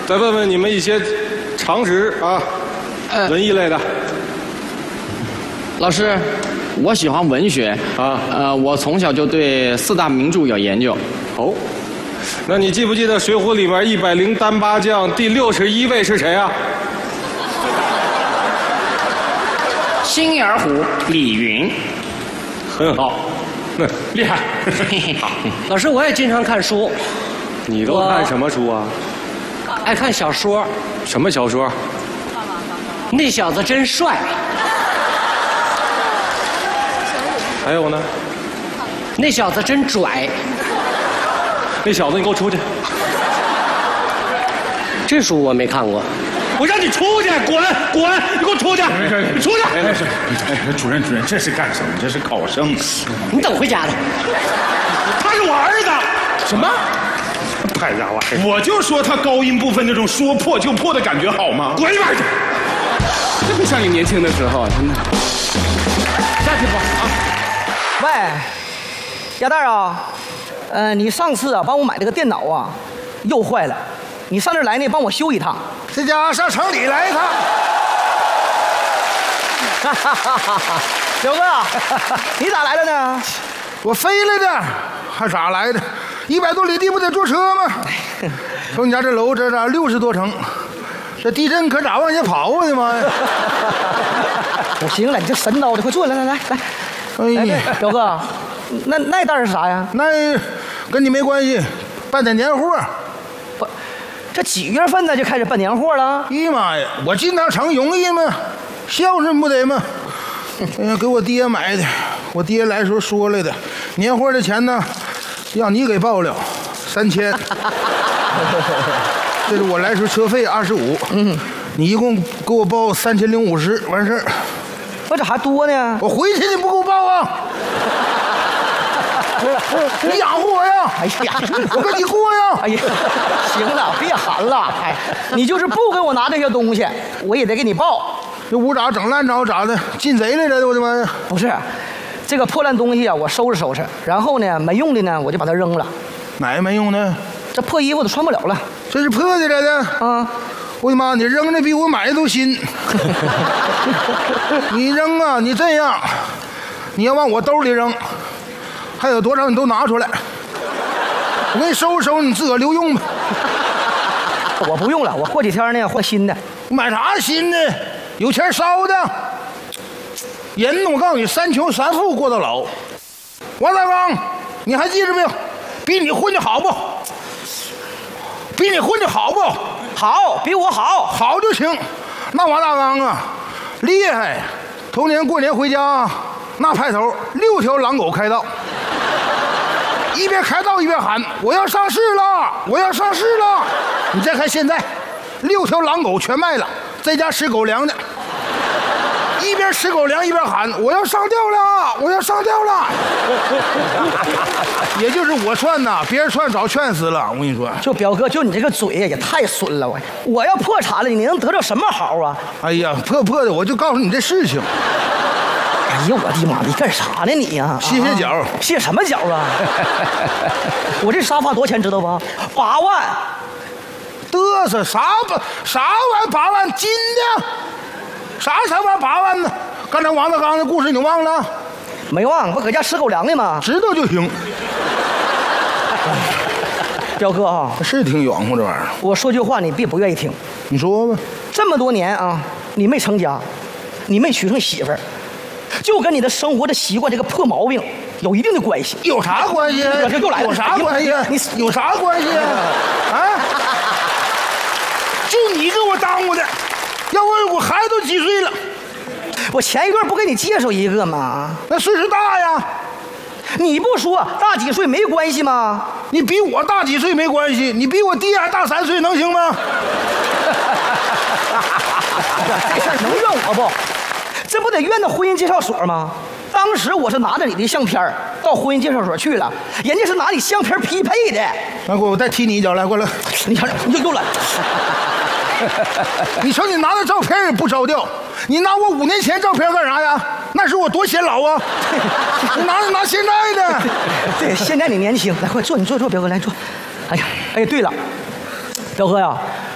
再问问你们一些常识啊，文艺类的。 老师，我喜欢文学啊，我从小就对4大名著有研究。 哦，那你记不记得《水浒》里面108单八将第61位是谁啊？ 星儿虎李云。 很好， 厉害。 好， 老师，我也经常看书。 你都看什么书啊？ 爱看小说。 什么小说？ 那小子真帅。 还有呢？ 那小子真拽。 那小子，你给我出去！ 这书我没看过。 我让你出去，滚！你给我出去！你出去！主任，这是干什么？这是考生。 你等回家的。 他是我儿子。什么？太家伙！我就说他高音部分那种说破就破的感觉好吗？滚一边去！ 这不像你年轻的时候，真的。 下去吧啊！ 喂，鸭蛋啊，你上次啊帮我买这个电脑啊，又坏了，你上这儿来呢，帮我修一趟。 这家伙上城里来一趟。 表哥，你咋来了呢？ 我飞来的，还咋来的？100多里地不得坐车吗？瞅你家这楼，这咋60多层？这地震可咋往下跑啊！我的妈呀！ 行了，你这神叨的，快坐，来。 哎呀， 表哥，那袋是啥呀？ 那跟你没关系，办点年货。 不，这几月份呢就开始办年货了？ 哎呀妈呀，我进趟城容易吗？孝顺不得吗？哎呀，给我爹买的，我爹来时候说来的，年货的钱呢，让你给报了，3000。这是我来时候车费25，你一共给我报3050，完事儿。 我这还多呢？ 我回去你不给我报啊？你养活我呀！ 哎呀， 我跟你过呀！ 哎呀，行了，别喊了。哎，你就是不给我拿这些东西，我也得给你报。 这屋咋整烂着咋的？进贼来了！我的妈呀！ 不是，这个破烂东西啊，我收拾收拾，然后呢，没用的呢，我就把它扔了。 哪没用的？ 这破衣服都穿不了了。 这是破的来的啊！ 我的妈，你扔的比我买的都新。你扔啊，你这样，你要往我兜里扔，还有多少你都拿出来，我给你收拾收拾，你自个儿留用吧。 我不用了，我过几天呢换新的。 买啥新的？有钱烧的。人我告诉你，3穷3富过到老。王大刚，你还记着没有？比你混的好不？比你混的好不？ 好，比我好， 好就行。那王大刚啊，厉害！头年过年回家，那派头6条狼狗开道，一边开道一边喊：“我要上市了，我要上市了！”你再看现在，6条狼狗全卖了，在家吃狗粮的，一边吃狗粮一边喊：“我要上吊了，我要上吊了！”也就是我劝呐，别人劝早劝死了。我跟你说， 就表哥，就你这个嘴也太损了。我要破产了，你能得着什么好啊？ 哎呀，破的，我就告诉你这事情。 哎呀，我的妈！你干啥呢你呀？ 歇歇脚。 歇什么脚啊？我这沙发多少钱知道吧？8万。 嘚瑟啥玩意8万金的？啥才玩8万呢？刚才王大刚的故事你忘了？ 没忘，我搁家吃狗粮呢嘛。 知道就行。 表哥啊， 是挺远乎这玩意儿。 我说句话，你别不愿意听。 你说吧。 这么多年啊，你没成家，你没娶上媳妇儿，就跟你的生活的习惯这个破毛病有一定的关系。 有啥关系？ 这又来了。 有啥关系？你有啥关系啊？就你给我耽误的，要不我孩子都几岁了？ 我前一段不给你介绍一个吗？ 那岁数大呀。 你不说大几岁没关系吗？ 你比我大几岁没关系，你比我爹还大3岁，能行吗？ 这事儿能怨我不？这不得怨那婚姻介绍所吗？当时我是拿着你的相片到婚姻介绍所去了，人家是拿你相片匹配的。 来，我再踢你一脚，来，过来。 你瞧，又来。 你瞅你拿的照片也不着调，你拿我5年前照片干啥呀？那时候我多显老啊！你拿现在的。 对，现在你年轻，来快坐，你坐，表哥来坐。哎呀，对了，表哥呀，